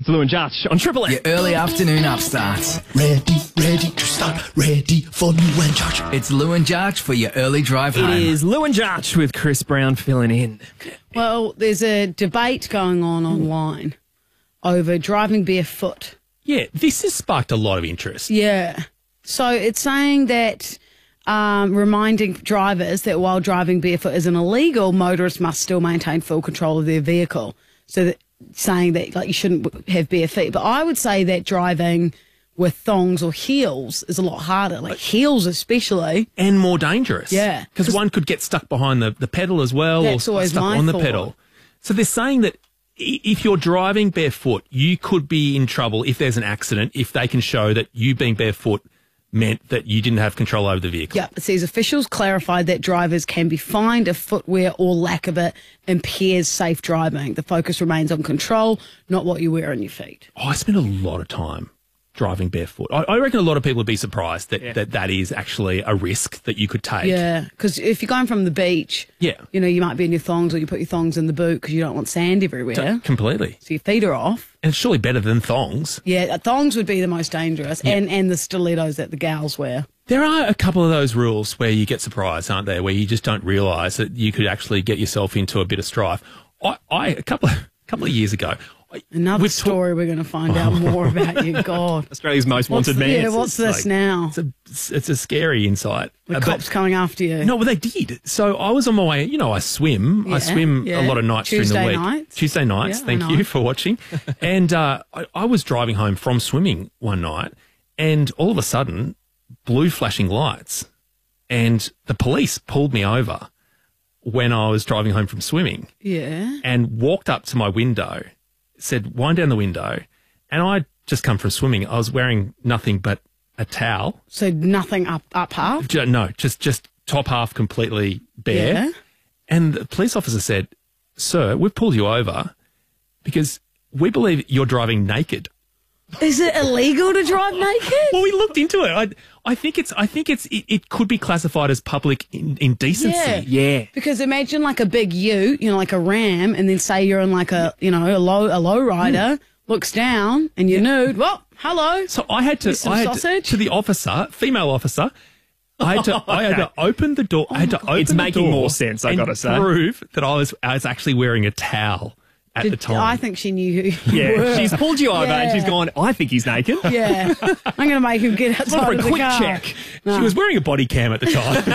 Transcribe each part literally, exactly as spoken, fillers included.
It's Lou and Josh on Triple M. Your early afternoon upstarts. Ready, ready to start, ready for Lou and Josh. It's Lou and Josh for your early drive home. It is Lou and Josh with Chris Brown filling in. Well, there's a debate going on online over driving barefoot. Yeah, this has sparked a lot of interest. Yeah. So it's saying that um, reminding drivers that while driving barefoot isn't illegal, motorists must still maintain full control of their vehicle. So that saying that like you shouldn't have bare feet. But I would say that driving with thongs or heels is a lot harder, like heels especially. And more dangerous. Yeah. Because one could get stuck behind the, the pedal as well, That's or always stuck my on the thought. pedal. So they're saying that i- if you're driving barefoot, you could be in trouble if there's an accident, if they can show that you being barefoot meant that you didn't have control over the vehicle. Yep, it says officials clarified that drivers can be fined if footwear or lack of it impairs safe driving. The focus remains on control, not what you wear on your feet. Oh, I spend a lot of time driving barefoot. I, I reckon a lot of people would be surprised that, Yeah. that that is actually a risk that you could take. Yeah, because if you're going from the beach, Yeah. you know, you might be in your thongs or you put your thongs in the boot because you don't want sand everywhere. So- completely. So your feet are off. And it's surely better than thongs. Yeah, thongs would be the most dangerous, Yeah. and, and the stilettos that the gals wear. There are a couple of those rules where you get surprised, aren't there? Where you just don't realise that you could actually get yourself into a bit of strife. I, I a couple of, a couple of years ago, I- Another we've ta- story we're going to find out more about you. God. Australia's most What's, wanted man. yeah, what's this like- now? It's a it's a scary insight. The Uh, but- cops coming after you. No, well, they did. So I was on my way. You know, I swim. Yeah, I swim yeah. a lot of nights Tuesday during the week. nights. Tuesday nights. Yeah, I Thank know. you for watching. and uh, I, I was driving home from swimming one night, and all of a sudden, blue flashing lights, and the police pulled me over when I was driving home from swimming, Yeah. and walked up to my window, said, "Wind down the window," and I'd just come from swimming. I was wearing nothing but a towel. So nothing up up half? Ju- No, just just top half completely bare. Yeah. And the police officer said, "Sir, we've pulled you over because we believe you're driving naked." Is it illegal to drive naked? Well, we looked into it. I, I think it's, I think it's, it, it could be classified as public in, indecency. Yeah. Yeah. Because imagine like a big ute, you know, like a ram, and then say you're in like a, you know, a low a low rider, looks down, and you're nude. Well, hello. So I had to, With some I had to, sausage? to the officer, female officer. I had to, I had to open the door. I had to open It's the making door more sense, I and gotta say. prove that I was, I was actually wearing a towel at Did- the time. I think she knew who you Yeah. were. She's pulled you over and Yeah. she's gone, I think he's naked. Yeah. I'm going to make him get outside For a of the quick car. check. She was wearing a body cam at the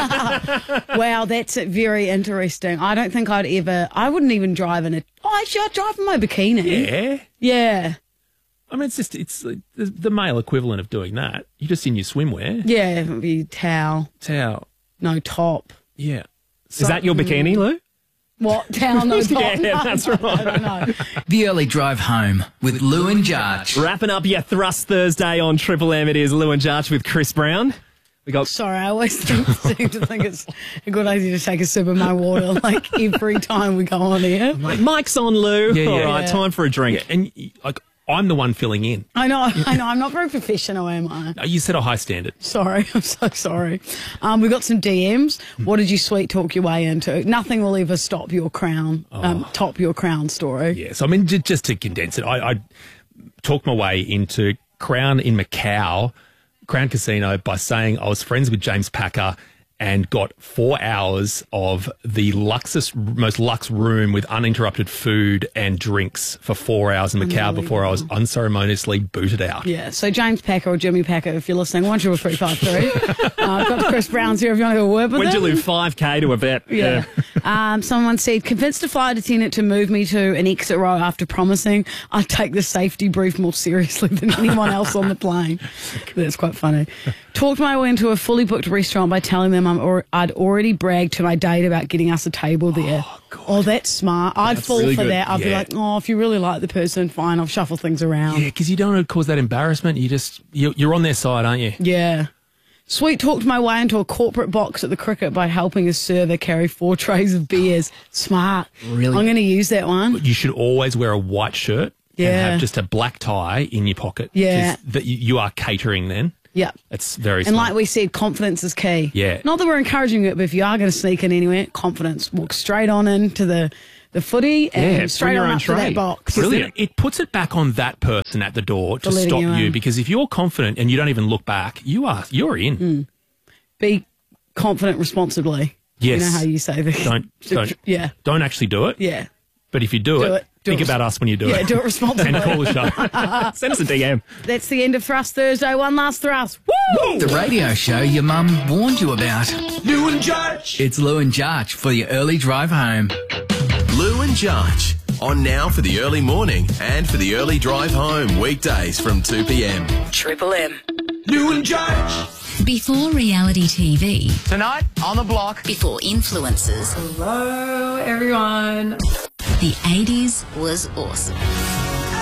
time. Wow, that's uh, very interesting. I don't think I'd ever, I wouldn't even drive in a, oh, actually, I'd drive in my bikini. yeah. Yeah. I mean, it's just, it's like the, the male equivalent of doing that. You're just in your swimwear. Yeah, it would be towel, Towel. no top. Yeah. Is that your bikini, Lou? What? Towel, no top? Yeah, No, that's no, right. I don't know. The early drive home with Lou and Josh. Wrapping up your Thrust Thursday on Triple M. It is Lou and Josh with Chris Brown. We got Sorry, I always think, seem to think it's a good idea to take a sip of my water like every time we go on here. Mike's on, Lou. Yeah, yeah. All right, Yeah. time for a drink. And like, I'm the one filling in. I know, I know. I'm not very professional, am I? You set a high standard. Sorry, I'm so sorry. Um, we got some D Ms. What did you sweet talk your way into? Nothing will ever stop your crown, um, top your crown story. Yes. I mean, j- just to condense it, I, I talked my way into Crown in Macau, Crown Casino, by saying I was friends with James Packer and got four hours of the luxus, most luxe room with uninterrupted food and drinks for four hours in Macau before I was unceremoniously booted out. Yeah, so James Packer or Jimmy Packer, if you're listening, one triple three five three. uh, I've got Chris Brown's here if you want to have a word with When'd you him. lose five K to a bet? Yeah. um, someone said, convinced a flight attendant to move me to an exit row after promising I'd take the safety brief more seriously than anyone else on the plane. That's quite funny. Talked my way into a fully booked restaurant by telling them I'm or- I'd already bragged to my date about getting us a table there. Oh, God. Oh, that's smart. I'd fall really for good. that. I'd be Yeah. like, oh, if you really like the person, fine, I'll shuffle things around. Yeah, because you don't want to cause that embarrassment. You just, you're, you're on their side, aren't you? Yeah. Sweet talked my way into a corporate box at the cricket by helping a server carry four trays of beers. Smart. Really? I'm going to use that one. You should always wear a white shirt Yeah. and have just a black tie in your pocket. Yeah. 'cause That you, you are catering then. Yeah. It's very And smart. like we said, confidence is key. Yeah. Not that we're encouraging it, but if you are going to sneak in anywhere, confidence. Walk straight on into the, the footy and Yeah, straight bring your on own up to that tray. box. Because then Brilliant. it puts it back on that person at the door to For letting stop you you. in. Because if you're confident and you don't even look back, you are you're in. Mm. Be confident responsibly. Yes. You know how you say this. Don't don't Yeah. don't actually do it. Yeah. But if you do, Do it, it. Do think it. about us when you do Yeah, it. do it responsibly. And call the show. Send us a D M. That's the end of Thrust Thursday. One last thrust. Woo! The radio show your mum warned you about. Lou and Judge. It's Lou and Jarch for your early drive home. Lou and Judge. On now for the early morning and for the early drive home. Weekdays from two p.m. Triple M. Lou and Judge. Before reality T V, Tonight on the block. before influencers, Hello, everyone. the eighties was awesome.